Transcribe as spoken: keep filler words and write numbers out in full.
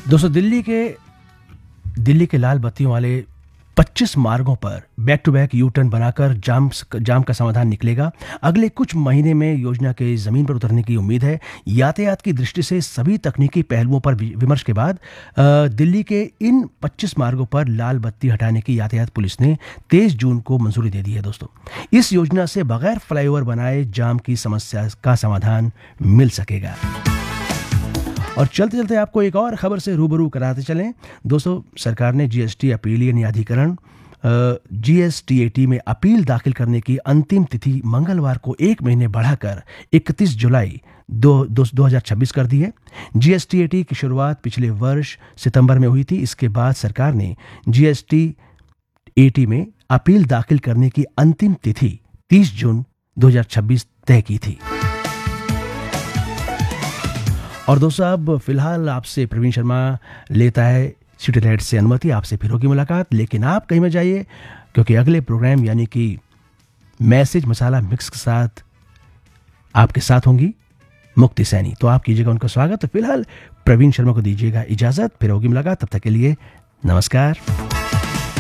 दोस्तों दिल्ली के दिल्ली के लाल बत्तियों वाले पच्चीस मार्गों पर back to back U turn बनाकर जाम जाम का समाधान निकलेगा। अगले कुछ महीने में योजना के जमीन पर उतरने की उम्मीद है। यातायात की दृष्टि से सभी तकनीकी पहलुओं पर विमर्श के बाद दिल्ली के इन पच्चीस मार्गों पर लाल बत्ती हटाने की यातायात पुलिस ने तेईस जून को मंजूरी दे दी है। दोस्तों इस योजना से बगैर फ्लाईओवर बनाए जाम की समस्या का समाधान मिल सकेगा। और चलते चलते आपको एक और खबर से रूबरू कराते चलें। दोस्तों सरकार ने जीएसटी अपीलीय न्यायाधिकरण जीएसटीएटी में अपील दाखिल करने की अंतिम तिथि मंगलवार को एक महीने बढ़ाकर इकतीस जुलाई दो हजार छब्बीस कर दी है। जीएसटीएटी की शुरुआत पिछले वर्ष सितंबर में हुई थी। इसके बाद सरकार ने जीएसटीएटी में अपील दाखिल करने की अंतिम तिथि तीस जून दो हजार छब्बीस तय की थी। और दोस्तों अब फिलहाल आपसे प्रवीण शर्मा लेता है सिटी लाइट से अनुमति। आपसे फिर होगी मुलाकात, लेकिन आप कहीं में जाइए क्योंकि अगले प्रोग्राम यानी कि मैसेज मसाला मिक्स के साथ आपके साथ होंगी मुक्ति सैनी। तो आप कीजिएगा उनका स्वागत। तो फिलहाल प्रवीण शर्मा को दीजिएगा इजाजत, फिर होगी मुलाकात। तब तक के लिए नमस्कार।